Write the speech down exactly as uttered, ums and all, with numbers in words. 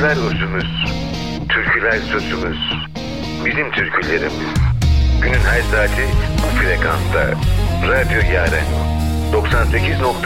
Sazlar özümüz, türküler sözümüz, bizim türkülerimiz. Günün her saati bu frekansta. Radyo Yaren doksan sekiz nokta